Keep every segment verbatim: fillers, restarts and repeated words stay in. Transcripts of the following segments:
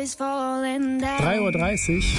drei Uhr dreißig.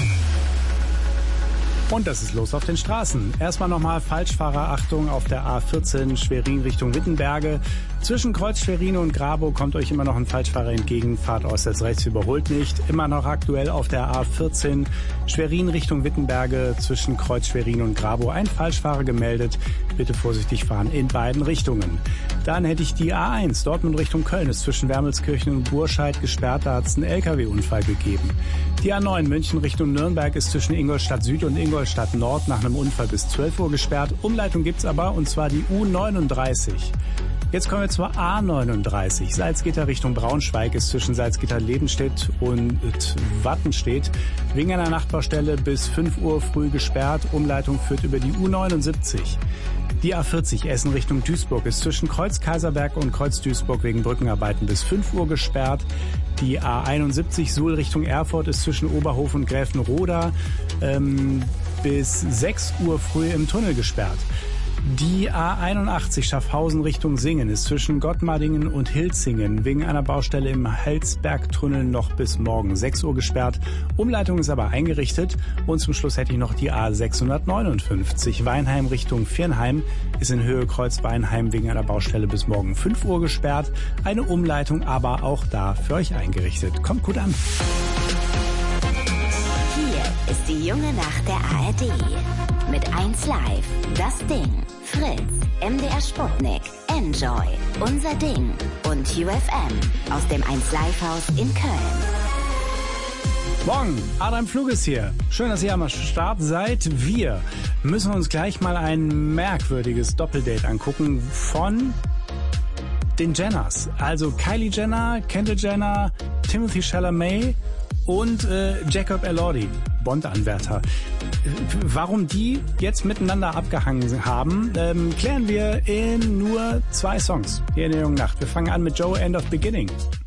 Und das ist los auf den Straßen. Erstmal nochmal Falschfahrerachtung auf der A vierzehn Schwerin Richtung Wittenberge. Zwischen Kreuz Schwerin und Grabow kommt euch immer noch ein Falschfahrer entgegen. Fahrt äußerst rechts, überholt nicht. Immer noch aktuell auf der A vierzehn Schwerin Richtung Wittenberge. Zwischen Kreuz Schwerin und Grabow ein Falschfahrer gemeldet. Bitte vorsichtig fahren in beiden Richtungen. Dann hätte ich die A eins Dortmund Richtung Köln. Ist zwischen Wermelskirchen und Burscheid gesperrt. Da hat es einen L K W-Unfall gegeben. Die A neun München Richtung Nürnberg ist zwischen Ingolstadt Süd und Ingolstadt Nord nach einem Unfall bis zwölf Uhr gesperrt. Umleitung gibt's aber, und zwar die U neununddreißig. Jetzt kommen wir zur A neununddreißig. Salzgitter Richtung Braunschweig ist zwischen Salzgitter-Ledenstedt und Wattenstedt wegen einer Nachtbaustelle bis fünf Uhr früh gesperrt. Umleitung führt über die U neunundsiebzig. Die A vierzig Essen Richtung Duisburg ist zwischen Kreuz Kaiserberg und Kreuz Duisburg wegen Brückenarbeiten bis fünf Uhr gesperrt. Die A einundsiebzig Suhl Richtung Erfurt ist zwischen Oberhof und Gräfenroda ähm, bis sechs Uhr früh im Tunnel gesperrt. Die A einundachtzig Schaffhausen Richtung Singen ist zwischen Gottmardingen und Hilzingen wegen einer Baustelle im Halsbergtunnel noch bis morgen sechs Uhr gesperrt. Umleitung ist aber eingerichtet. Und zum Schluss hätte ich noch die A sechshundertneunundfünfzig Weinheim Richtung Viernheim ist in Höhe Kreuz Weinheim wegen einer Baustelle bis morgen fünf Uhr gesperrt. Eine Umleitung aber auch da für euch eingerichtet. Kommt gut an. Hier ist die junge Nacht der A R D. Mit eins Live, das Ding, Fritz, M D R Sputnik, Enjoy, Unser Ding und U F M aus dem eins Live Haus in Köln. Morgen, Adam Flug ist hier. Schön, dass ihr am Start seid. Wir müssen uns gleich mal ein merkwürdiges Doppeldate angucken von den Jenners. Also Kylie Jenner, Kendall Jenner, Timothy Chalamet und äh, Jacob Elordi, Bond-Anwärter. Warum die jetzt miteinander abgehangen haben, ähm, klären wir in nur zwei Songs hier in der jungen Nacht. Wir fangen an mit Joe, End of Beginning.